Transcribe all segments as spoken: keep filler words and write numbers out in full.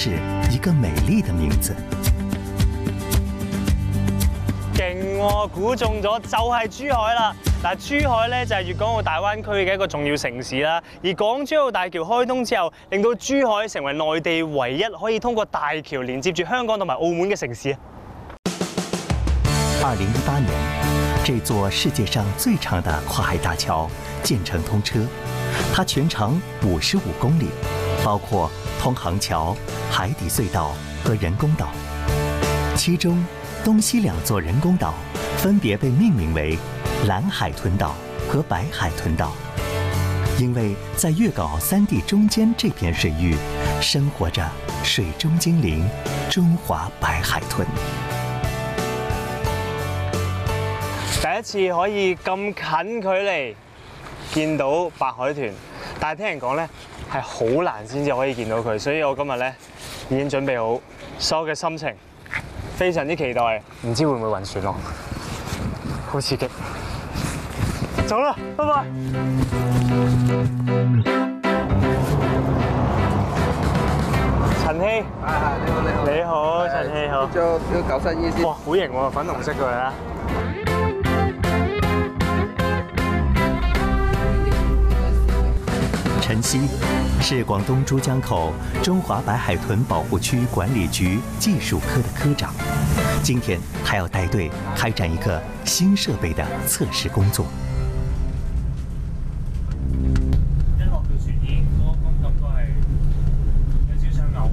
是一个美丽的名字。 勁喎，估中咗就係珠海啦！嗱，珠海咧就係粵港澳大灣區嘅一個重要城市啦。而港珠澳大橋開通之後，令到珠海成為內地唯一可以通過大橋連接住香港同埋澳門嘅城市啊！ 二零一八年，這座世界上最長的跨海大橋建成通車，它全長五十五公里，包括通航橋、海底隧道和人工島。其中，東西兩座人工島分別被命名為藍海豚島和白海豚島，因為在粵港澳三地中間這片水域，生活着水中精靈中華白海豚。 第一次可以咁近距離見到白海豚，但係聽人講咧係好難先至可以見到佢，所以我今日咧已經準備好所有嘅心情，非常之期待，唔知會唔會暈船咯，好刺激！走啦，拜拜。陳希， 啊，你好你好， 你好，陳希好。 做要救生衣先。 哇，好型喎，粉紅色嘅啦。 陳希是廣東珠江口中華白海豚保護區管理局技術科的科長，今天他要帶隊開展一個新設備的測試工作。 一落到船已經嗰種感覺係有少少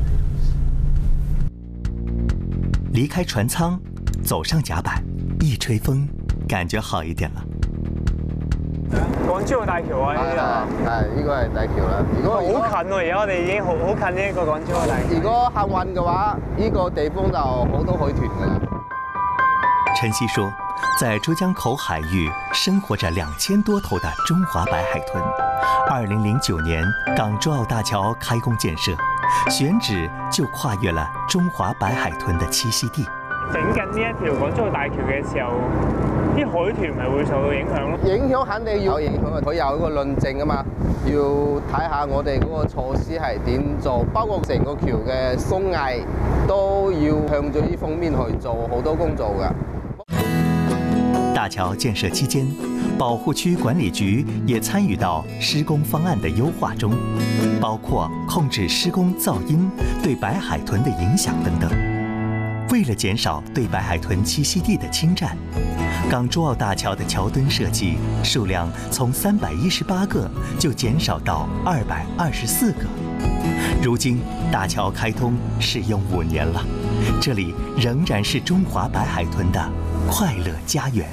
嘔。 離開船艙，走上甲板，一吹風，感覺好一點了。 港珠澳大橋啊，呢個係呢個係大橋啦。如果好近喎，而家我哋已經好好近呢一個港珠澳大橋。 如果幸運嘅話，呢個地方就好多海豚㗎啦。 陳希說，在珠江口海域生活着兩千多頭的中華白海豚。二零零九年，港珠澳大橋開工建設，選址就跨越了中華白海豚的棲息地。 整緊呢一條港珠澳大橋嘅時候，啲海豚咪會受到影響咯？ 影響肯定要有影響，佢有一個論證啊嘛，要睇下我哋嗰個措施係點做，包括成個橋嘅工藝都要向住呢方面去做好多工作㗎。 大橋建設期間，保護區管理局也參與到施工方案的優化中，包括控制施工噪音對白海豚的影響等等。為了減少對白海豚棲息地的侵佔，港珠澳大橋的橋墩設計數量從三百一十八個就減少到二百二十四個。如今大橋開通使用五年了，這裡仍然是中華白海豚的快樂家園。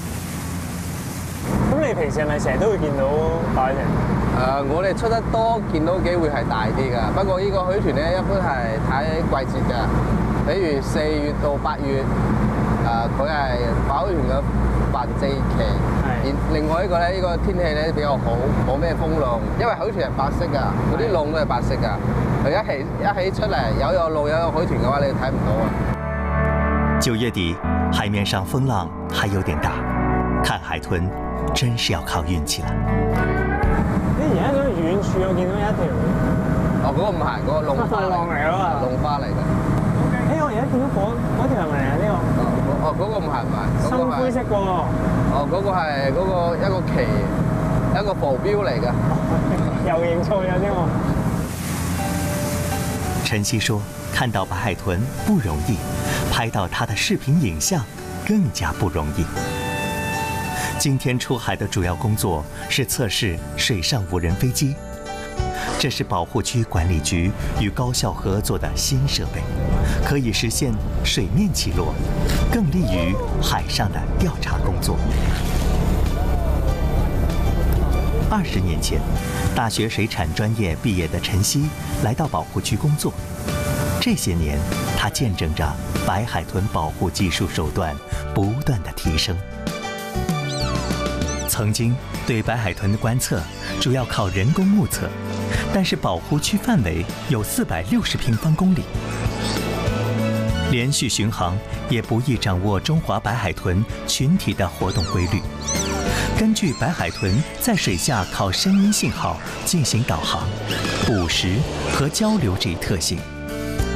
咁你平時係咪成日都會見到白海豚？ 誒、呃，我哋出得多，見到機會係大啲㗎。不過呢個海豚咧，一般係睇季節㗎。比如四月到八月，誒佢係白海豚嘅繁殖期。而另外一個咧，呢、這個天氣咧比較好，冇咩風浪。因為海豚係白色㗎，嗰啲浪都係白色㗎。佢一起一起出嚟，有有浪有有海豚嘅話，你睇唔到啊。 九月底，海面上風浪還有點大，看海豚真是要靠運氣了。 你而家喺遠處我見到有一條， 哦，嗰、那個唔係，嗰、那個龍花浪嚟㗎嘛， 龍花嚟㗎。 誒，我而家見到嗰嗰條係咪啊？呢、這個哦，嗰、那個唔係唔係， 深灰色㗎喎。 哦，嗰、那個係嗰、那個一個旗，一個浮標嚟㗎。 又認錯咗添喎。 陳希說：看到白海豚不容易，拍到它的視頻影像更加不容易。今天出海的主要工作是測試水上無人飛機。這是保護區管理局與高校合作的新設備，可以實現水面起落，更利於海上的調查工作。二十年前，大學水產專業畢業的陳希來到保護區工作。這些年，他見證着白海豚保護技術手段不斷的提升。曾經對白海豚的觀測主要靠人工目測，但是保護區範圍有四百六十平方公里，連續巡航也不易掌握中華白海豚群體的活動規律。根據白海豚在水下靠聲音信號進行導航、捕食和交流這一特性。